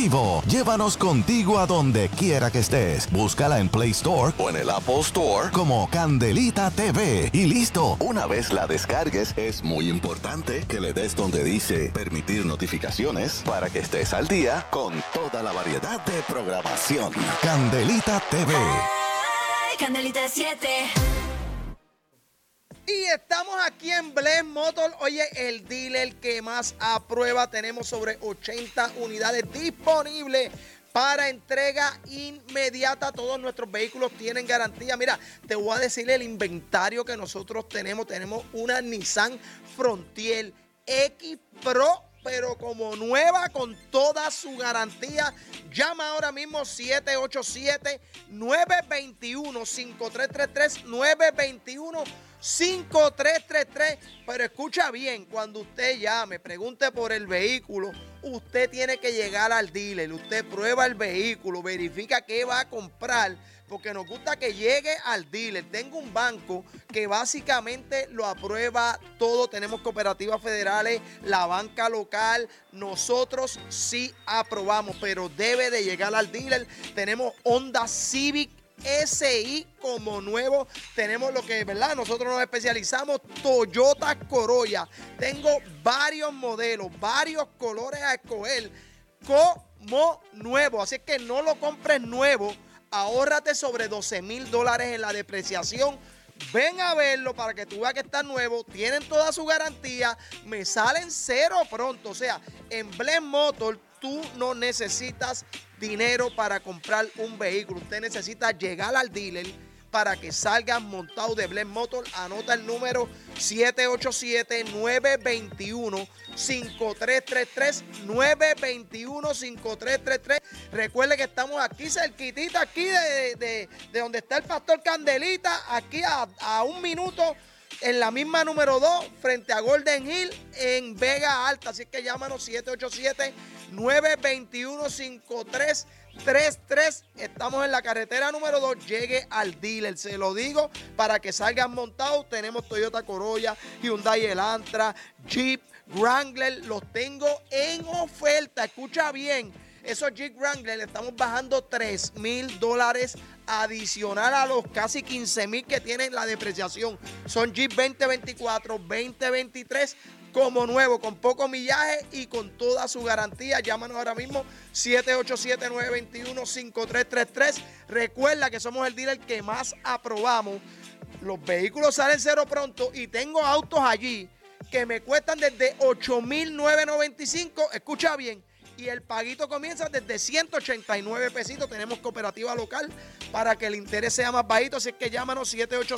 vivo. Llévanos contigo a donde quiera que estés. Búscala en Play Store o en el Apple Store como Candelita TV. Y listo. Una vez la descargues, es muy importante que le des donde dice permitir notificaciones para que estés al día con toda la variedad de programación. Candelita TV. Ay, Candelita 7. Y estamos aquí en Bless Motor. Oye, el dealer que más aprueba. Tenemos sobre 80 unidades disponibles para entrega inmediata. Todos nuestros vehículos tienen garantía. Mira, te voy a decir el inventario que nosotros tenemos. Tenemos una Nissan Frontier X Pro, pero como nueva, con toda su garantía. Llama ahora mismo 787-921-5333, 921-5333. Pero escucha bien, cuando usted llame, pregunte por el vehículo, usted tiene que llegar al dealer. Usted prueba el vehículo, verifica qué va a comprar, porque nos gusta que llegue al dealer. Tengo un banco que básicamente lo aprueba todo. Tenemos cooperativas federales, la banca local. Nosotros sí aprobamos, pero debe de llegar al dealer. Tenemos Honda Civic SI como nuevo. Tenemos lo que, ¿verdad? Nosotros nos especializamos, Toyota Corolla. Tengo varios modelos, varios colores a escoger como nuevo. Así que no lo compres nuevo. Ahórrate sobre $12,000 en la depreciación. Ven a verlo para que tú veas que está nuevo. Tienen toda su garantía. Me salen cero pronto. O sea, en Bless Motor tú no necesitas dinero para comprar un vehículo. Usted necesita llegar al dealer para que salgan montados de Bless Motor. Anota el número 787-921-5333, 921-5333. Recuerde que estamos aquí cerquitita, aquí de donde está el Pastor Candelita, aquí a un minuto, en la misma número 2, frente a Golden Hill, en Vega Alta. Así que llámanos 787-921-5333. Estamos en la carretera número 2. Llegue al dealer, se lo digo, para que salgan montados. Tenemos Toyota Corolla, Hyundai Elantra, Jeep, Wrangler. Los tengo en oferta. Escucha bien, esos Jeep Wrangler le estamos bajando $3,000 adicional a los casi $15,000 que tienen la depreciación. Son Jeep 2024, 2023 como nuevo, con poco millaje y con toda su garantía. Llámanos ahora mismo 787-921-5333. Recuerda que somos el dealer que más aprobamos. Los vehículos salen cero pronto y tengo autos allí que me cuestan desde $8,995. Escucha bien. Y el paguito comienza desde 189 pesitos. Tenemos cooperativa local para que el interés sea más bajito. Así que llámanos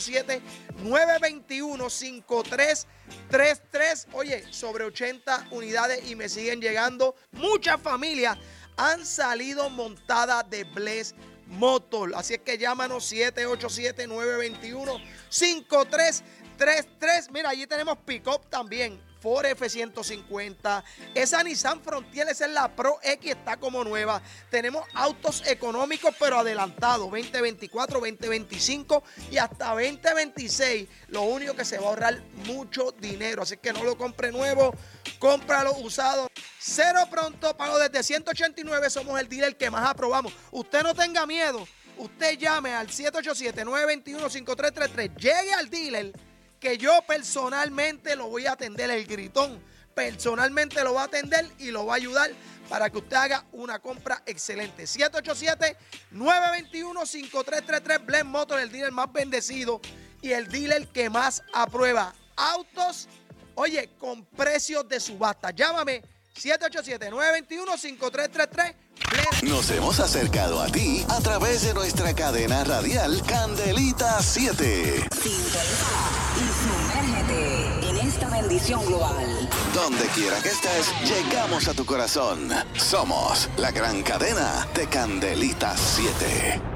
787-921-5333. Oye, sobre 80 unidades y me siguen llegando. Muchas familias han salido montadas de Bless Motor. Así es que llámanos 787-921-5333. Mira, allí tenemos pick-up también. Ford F-150, esa Nissan Frontier, esa es la Pro X, está como nueva. Tenemos autos económicos pero adelantados, 2024, 2025 y hasta 2026. Lo único que se va a ahorrar mucho dinero, así que no lo compre nuevo, cómpralo usado. Cero pronto, pago desde 189, somos el dealer que más aprobamos. Usted no tenga miedo, usted llame al 787-921-5333, llegue al dealer, que yo personalmente lo voy a atender, el gritón personalmente lo va a atender y lo va a ayudar para que usted haga una compra excelente. 787-921-5333, Bless Motor, el dealer más bendecido y el dealer que más aprueba autos, oye, con precios de subasta. Llámame 787-921-5333. Nos hemos acercado a ti a través de nuestra cadena radial Candelita 7. Sintoniza y sumérgete en esta bendición global. Donde quiera que estés, llegamos a tu corazón. Somos la gran cadena de Candelita 7.